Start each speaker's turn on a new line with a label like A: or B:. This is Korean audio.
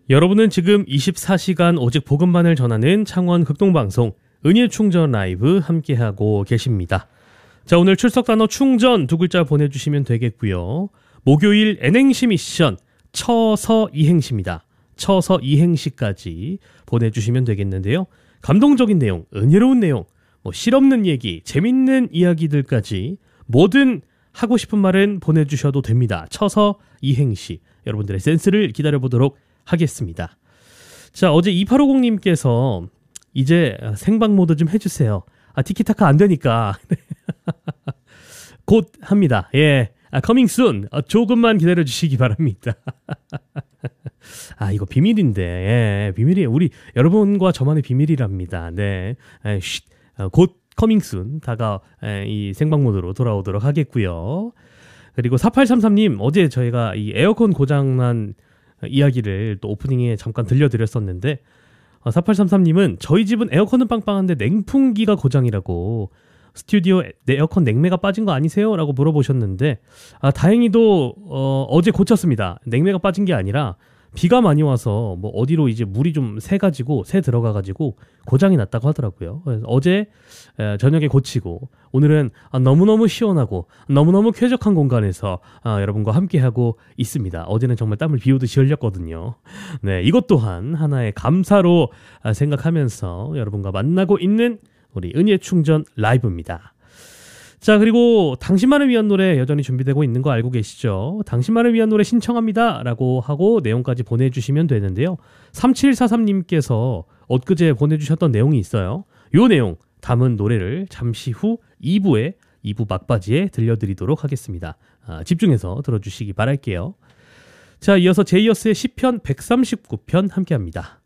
A: 여러분은 지금 24시간 오직 복음만을 전하는 창원 극동방송 은혜 충전 라이브 함께하고 계십니다. 자, 오늘 출석 단어 충전 두 글자 보내주시면 되겠고요. 목요일 N행시 미션 처서 이행시입니다. 처서 이행시까지 보내주시면 되겠는데요. 감동적인 내용, 은혜로운 내용, 실없는 얘기, 재밌는 이야기들까지 뭐든 하고 싶은 말은 보내주셔도 됩니다. 처서 이행시, 여러분들의 센스를 기다려보도록 하겠습니다. 자, 어제 2850님께서 이제 생방 모드 좀 해주세요. 티키타카 안 되니까 곧 합니다. 예, coming soon. 조금만 기다려주시기 바랍니다. 이거 비밀인데, 예, 비밀이에요. 우리 여러분과 저만의 비밀이랍니다. 네, 곧 coming soon 이 생방 모드로 돌아오도록 하겠고요. 그리고 4833님, 어제 저희가 이 에어컨 고장난 이야기를 또 오프닝에 잠깐 들려드렸었는데 4833님은 저희 집은 에어컨은 빵빵한데 냉풍기가 고장이라고, 스튜디오 에어컨 냉매가 빠진 거 아니세요? 라고 물어보셨는데 다행히도 어제 고쳤습니다. 냉매가 빠진 게 아니라 비가 많이 와서 어디로 이제 물이 좀 새 들어가가지고 고장이 났다고 하더라고요. 그래서 어제 저녁에 고치고 오늘은 너무너무 시원하고 너무너무 쾌적한 공간에서 여러분과 함께하고 있습니다. 어제는 정말 땀을 비오듯이 흘렸거든요. 네, 이것 또한 하나의 감사로 생각하면서 여러분과 만나고 있는 우리 은혜 충전 라이브입니다. 자, 그리고 당신만을 위한 노래 여전히 준비되고 있는 거 알고 계시죠? 당신만을 위한 노래 신청합니다 라고 하고 내용까지 보내주시면 되는데요. 3743님께서 엊그제 보내주셨던 내용이 있어요. 요 내용 담은 노래를 잠시 후 2부 막바지에 들려드리도록 하겠습니다. 집중해서 들어주시기 바랄게요. 자, 이어서 제이어스의 시편 139편 함께합니다.